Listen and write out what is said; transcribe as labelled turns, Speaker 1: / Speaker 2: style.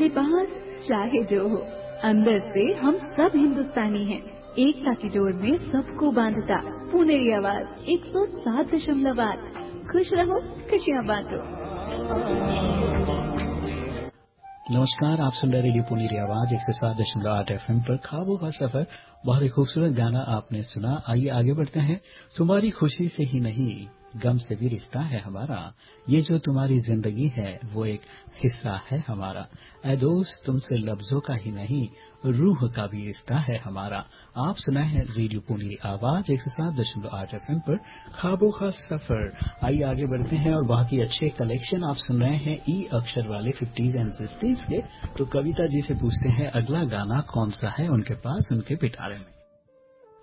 Speaker 1: लिबास चाहे जो हो, अंदर से हम सब हिंदुस्तानी हैं। एकता की डोर में सबको बांधता पुनेरी आवाज 107.8। खुश रहो, खुशियाँ बांटो।
Speaker 2: नमस्कार, आप सुन रहे रेडियो पुनेरी आवाज 107.8 FM पर ख्वाबों का सफर। बहुत ही खूबसूरत गाना आपने सुना। आइए आगे बढ़ते हैं। तुम्हारी खुशी से ही नहीं, गम से भी रिश्ता है हमारा। ये जो तुम्हारी जिंदगी है वो एक हिस्सा है हमारा। ऐ दोस्त, तुमसे लफ्जों का ही नहीं, रूह का भी रिश्ता है हमारा। आप सुना है रेडियो पुनेरी आवाज 107.8 FM पर ख्वाबों का सफर। आइए आगे बढ़ते हैं और बहुत ही अच्छे कलेक्शन आप सुन रहे हैं ई अक्षर वाले 50s एंड 60s के। तो कविता जी से पूछते हैं अगला गाना कौन सा है उनके पास, उनके पिटारे में।